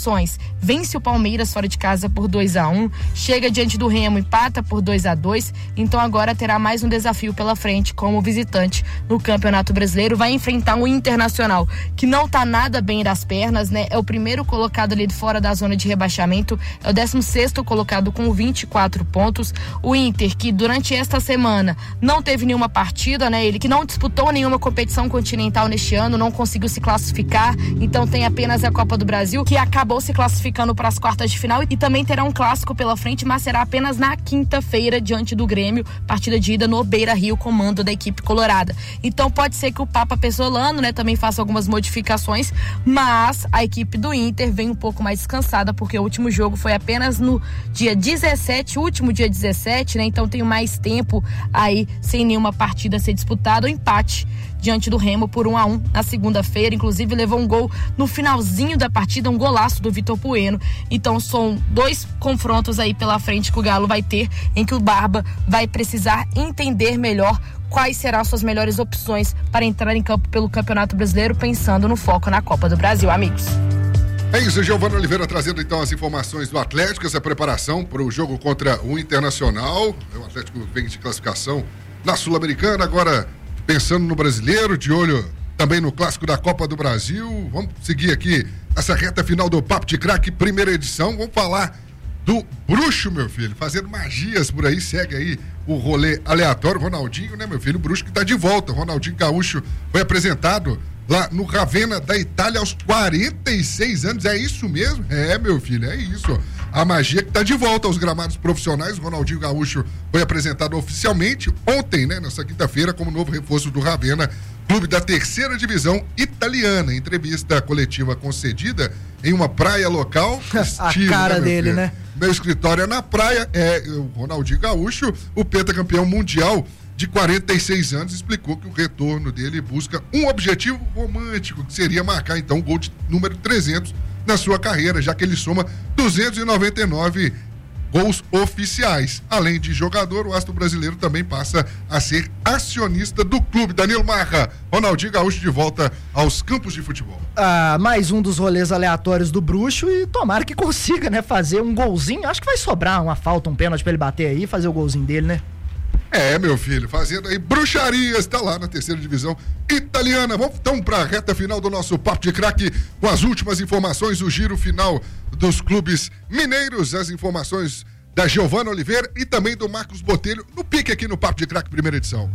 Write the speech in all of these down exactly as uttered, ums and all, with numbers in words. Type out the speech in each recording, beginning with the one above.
opções. Vence o Palmeiras fora de casa por dois a um, chega diante do Remo, empata por dois a dois, então agora terá mais um desafio pela frente como visitante no Campeonato Brasileiro. Vai enfrentar um Internacional que não tá nada bem das pernas, né? É o primeiro colocado ali de fora da zona de rebaixamento, é o décimo sexto colocado com vinte e quatro pontos. O Inter, que durante esta semana não teve nenhuma partida, né? Ele que não disputou nenhuma competição continental neste ano, não conseguiu se classificar, então tem apenas a Copa do Brasil, que acabou se classificando para as quartas de final, e também terá um clássico pela frente, mas será apenas na quinta-feira diante do Grêmio, partida de ida no Beira-Rio, comando da equipe colorada. Então pode ser que o Papa Pesolano, né, também faça algumas modificações, mas a equipe do Inter vem um pouco mais descansada, porque o último jogo foi apenas no dia dezessete, último dia dezessete, né? Então tem mais tempo aí sem nenhuma partida a ser disputada. O empate diante do Remo por um a um na segunda-feira, inclusive levou um gol no finalzinho da partida, um golaço do Vitor Bueno. Então são dois confrontos aí pela frente que o Galo vai ter, em que o Barba vai precisar entender melhor quais serão as suas melhores opções para entrar em campo pelo Campeonato Brasileiro, pensando no foco na Copa do Brasil, amigos. É isso, Giovana Oliveira trazendo então as informações do Atlético, essa preparação para o jogo contra o Internacional. O Atlético vem de classificação na Sul-Americana, agora pensando no Brasileiro, de olho também no Clássico da Copa do Brasil. Vamos seguir aqui essa reta final do Papo de Craque, primeira edição. Vamos falar do Bruxo, meu filho, fazendo magias por aí. Segue aí o rolê aleatório. Ronaldinho, né, meu filho? O Bruxo que tá de volta. Ronaldinho Gaúcho foi apresentado lá no Ravenna da Itália aos quarenta e seis anos. É isso mesmo? É, meu filho, é isso. A magia que tá de volta aos gramados profissionais. Ronaldinho Gaúcho foi apresentado oficialmente ontem, né, nessa quinta-feira, como novo reforço do Ravenna, clube da terceira divisão italiana. Entrevista coletiva concedida em uma praia local. A Estilo, cara né, dele, filho? né? Meu escritório é na praia. É o Ronaldinho Gaúcho, o pentacampeão mundial de quarenta e seis anos, explicou que o retorno dele busca um objetivo romântico, que seria marcar então o gol de número trezentos na sua carreira, já que ele soma duzentos e noventa e nove gols oficiais. Além de jogador, o astro brasileiro também passa a ser acionista do clube. Danilo Marra, Ronaldinho Gaúcho de volta aos campos de futebol. Ah, mais um dos rolês aleatórios do Bruxo, e tomara que consiga, né, fazer um golzinho. Acho que vai sobrar uma falta, um pênalti pra ele bater aí e fazer o golzinho dele, né? É, meu filho, fazendo aí bruxarias, tá lá na terceira divisão italiana. Vamos então para a reta final do nosso Papo de Craque com as últimas informações, o giro final dos clubes mineiros, as informações da Giovana Oliveira e também do Marcos Botelho no pique aqui no Papo de Craque, primeira edição.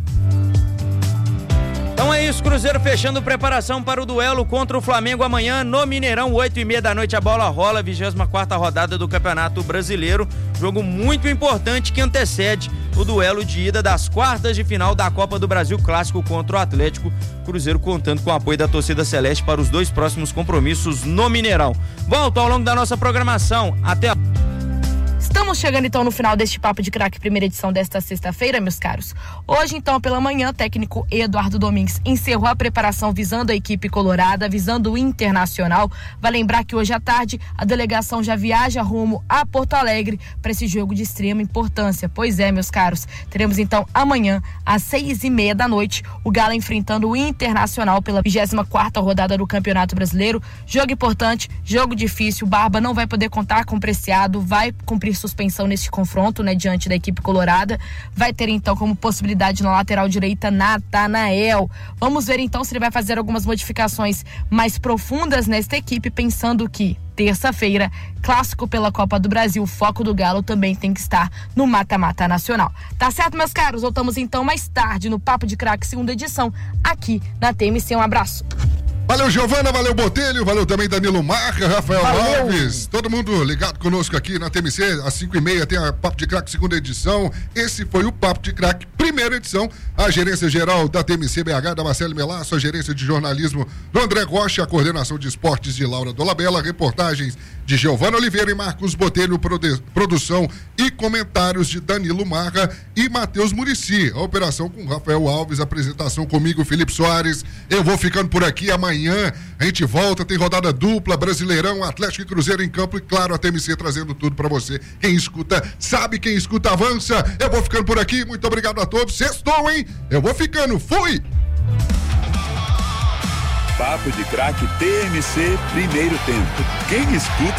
Então é isso, Cruzeiro fechando preparação para o duelo contra o Flamengo amanhã no Mineirão, oito e meia da noite a bola rola, vigésima quarta rodada do Campeonato Brasileiro, jogo muito importante que antecede o duelo de ida das quartas de final da Copa do Brasil, clássico contra o Atlético. Cruzeiro contando com o apoio da torcida celeste para os dois próximos compromissos no Mineirão. Volto ao longo da nossa programação, até a... Estamos chegando então no final deste Papo de Craque, primeira edição desta sexta-feira, meus caros. Hoje então, pela manhã, o técnico Eduardo Domingues encerrou a preparação visando a equipe colorada, visando o Internacional. Vai lembrar que hoje à tarde a delegação já viaja rumo a Porto Alegre para esse jogo de extrema importância. Pois é, meus caros, teremos então amanhã às seis e meia da noite o Galo enfrentando o Internacional pela vigésima quarta rodada do Campeonato Brasileiro. Jogo importante, jogo difícil. O Barba não vai poder contar com o Preciado, vai cumprir suspensão neste confronto, né, diante da equipe colorada. Vai ter então como possibilidade na lateral direita Natanael. Vamos ver então se ele vai fazer algumas modificações mais profundas nesta equipe, pensando que terça-feira, clássico pela Copa do Brasil, o foco do Galo também tem que estar no mata-mata nacional. Tá certo, meus caros? Voltamos então mais tarde no Papo de Craque, segunda edição, aqui na T M C. Um abraço. Valeu, Giovana, valeu, Botelho, valeu também Danilo Marra, Rafael Valeu. Alves, todo mundo ligado conosco aqui na T M C, às cinco e meia tem a Papo de Craque, segunda edição. Esse foi o Papo de Craque, primeira edição. A gerência geral da T M C B H, da Marcelo Melasso, a gerência de jornalismo do André Rocha, a coordenação de esportes de Laura Dolabella, reportagens de Giovana Oliveira e Marcos Botelho, produ- produção e comentários de Danilo Marra e Matheus Muricy. A operação com Rafael Alves, apresentação comigo, Felipe Soares. Eu vou ficando por aqui. Amanhã a gente volta, tem rodada dupla, Brasileirão, Atlético e Cruzeiro em campo e, claro, a T M C trazendo tudo pra você. Quem escuta, sabe, quem escuta, avança. Eu vou ficando por aqui, muito obrigado a todos. Sextou, hein? Eu vou ficando, fui! Papo de Craque T M C, primeiro tempo. Quem escuta